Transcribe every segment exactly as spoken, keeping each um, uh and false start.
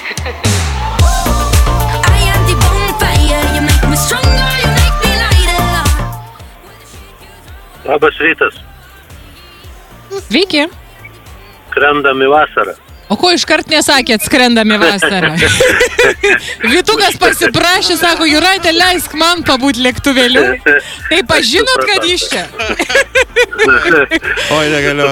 Labas rytas. Sveiki. Skrendam į vasarą. O ko iškart nesakėt, skrendam į vasarą? Vytukas pasiprašė, sako, Jūratė, leisk man pabūt lėktuvėliu. Tai pažinot, kad iš čia? Oi, negaliu.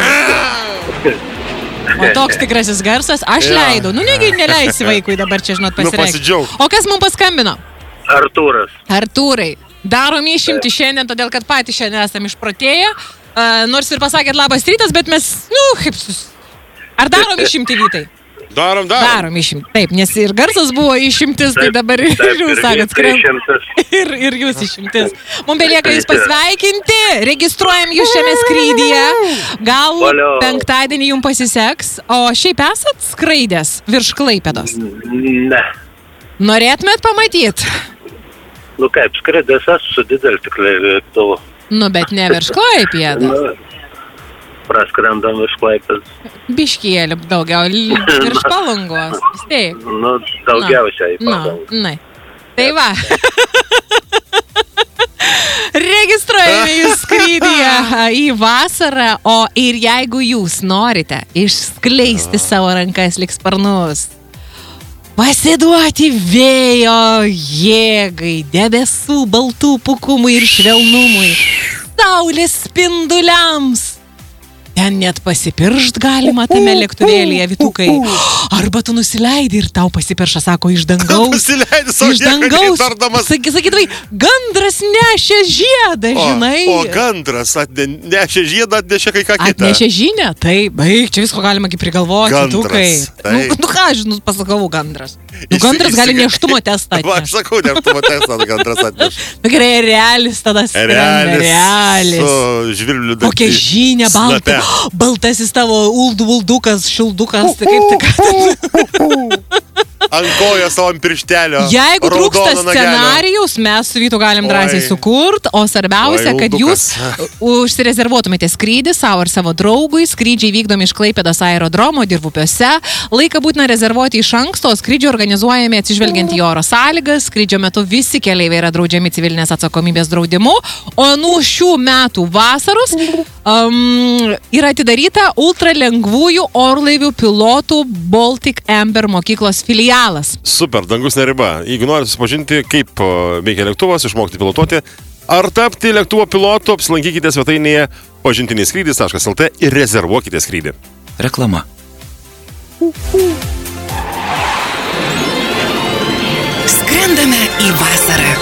O toks tikrasis garsas, aš leidau. Nu, negi neleisi vaikui dabar čia, žinot, pasireikšti. Nu, pasidžiaug. O kas mums paskambino? Artūras. Artūrai, darom išimti šiandien, todėl kad patys šiandien esam išprotėję. Uh, nors ir pasakėt labas rytas, bet mes, nu, kaip sus... Ar darom išimti, Vytai? Darom, darom. Darom išimti. Taip, nes ir garsas buvo išimtis, tai dabar ir jūs sakėt skrendam. Ir, ir jūs išimtis. Mums belieka jūs pasveikinti, registruojam jūs šiame skrydyje. Gal penktadienį jums pasiseks, o šiaip esat skraidęs virš Klaipėdos? Ne. Norėtumėt pamatyti? Nu kaip, skraidęs esu su dideliu tikrai lėktuvu. Nu, bet ne virš Klaipėdos. Praskrendam iš Klaipėdos. Biškėlį daugiau, virš Palangos. Taip. Nu, daugiausiai į Palangą. Na, tai va. Registruojame jūs skrydyje į vasarą, o ir jeigu jūs norite išskleisti savo rankas lyg sparnus, pasiduoti vėjo jėgai, debesų, baltų pukumui ir švelnumui, saulės spinduliams, ten net pasipiršt galima tame lėktuvėlyje, Vytukai. Arba tu nusileidi ir tau pasipirša, sako, iš dangaus. Nusileidi savo iš dangaus. Saky, sakydavai, gandras nešė žiedą, žinai. O, o gandras atne, nešė žiedą, atnešė kai ką kitą. Atnešė žinę, taip, baig, čia visko galima kaip prigalvoti, Vytukai. Tai. Nu, nu ką, žinau, pasakau, gandras. Nu, gandras gali neštumo testą atnešti. Va, aš sakau, neštumo testą gandras atnešti. Nu, gerai, realis tada skrenda, realis. Su žvirbliu dantį. Kokia žynė, balta. Baltasis tavo uldų uldukas, šildukas, tai kaip tik. Ant kojo savo pirštelio. Jeigu trūksta scenarijaus, mes su Vytu galim drąsiai sukurti, o svarbiausia, kad jūs užsirezervuotumėte skrydį savo ir savo draugui. Skrydžiai vykdomi iš Klaipėdos aerodromo Dirvupiuose. Laiką būtina rezervuoti iš anksto, skrydžiai organizuojami atsižvelgiant į oro sąlygas. Skrydžio metu visi keleiviai yra draudžiami civilinės atsakomybės draudimu. O nuo šių metų vasaros um, yra atidaryta ultralengvųjų orlaivių pilotų Baltic Amber mokyklos filialas. Super, dangus ne riba. Jeigu nori susipažinti, kaip veikia lėktuvas, išmokti pilotuoti, ar tapti lėktuvo pilotu, apsilankykite svetainėje pažintiniai skrydis taškas lt ir rezervuokite skrydį. Reklama. Skrendame į vasarą.